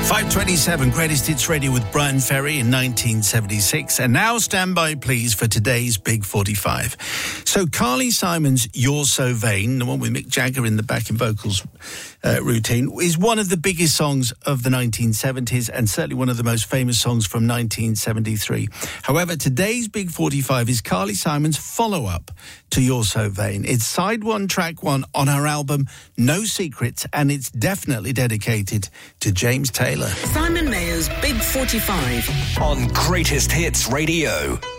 5:27, Greatest Hits Radio with Brian Ferry in 1976. And now stand by, please, for today's Big 45. So Carly Simon's You're So Vain, the one with Mick Jagger in the backing vocals routine, is one of the biggest songs of the 1970s and certainly one of the most famous songs from 1973. However, today's Big 45 is Carly Simon's follow-up to You're So Vain. It's side one, track one on her album No Secrets, and it's definitely dedicated to James Taylor. Simon Mayer's Big 45 on Greatest Hits Radio.